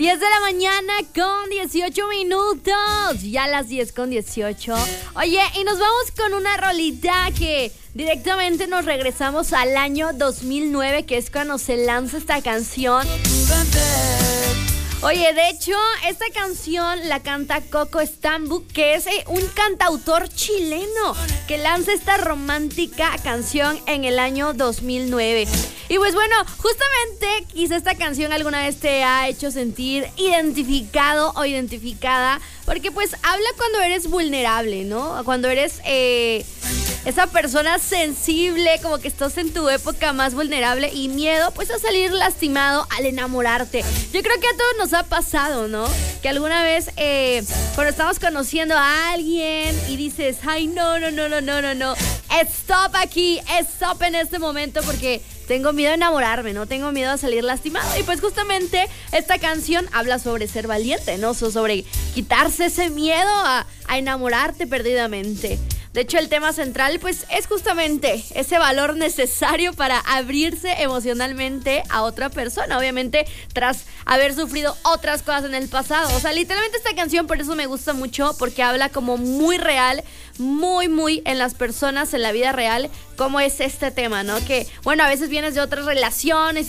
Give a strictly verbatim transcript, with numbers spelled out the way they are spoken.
diez de la mañana con dieciocho minutos. Ya las diez con dieciocho. Oye, y nos vamos con una rolita que directamente nos regresamos al año dos mil nueve, que es cuando se lanza esta canción. Oye, de hecho, esta canción la canta Coco Stambuk, que es eh, un cantautor chileno que lanza esta romántica canción en el año dos mil nueve. Y pues bueno, justamente quizá esta canción alguna vez te ha hecho sentir identificado o identificada, porque pues habla cuando eres vulnerable, ¿no? Cuando eres eh, esa persona sensible, como que estás en tu época más vulnerable y miedo pues a salir lastimado al enamorarte. Yo creo que a todos nos ha pasado, ¿no? Que alguna vez eh, cuando estamos conociendo a alguien y dices, ay, no, no, no, no, no, no, no, stop aquí, stop en este momento porque tengo miedo a enamorarme, ¿no? Tengo miedo a salir lastimado. Y pues justamente esta canción habla sobre ser valiente, ¿no? Sobre quitarse ese miedo a, a enamorarte perdidamente. De hecho, el tema central, pues, es justamente ese valor necesario para abrirse emocionalmente a otra persona. Obviamente, tras haber sufrido otras cosas en el pasado. O sea, literalmente esta canción, por eso me gusta mucho, porque habla como muy real, muy, muy en las personas, en la vida real, cómo es este tema, ¿no? Que, bueno, a veces vienes de otras relaciones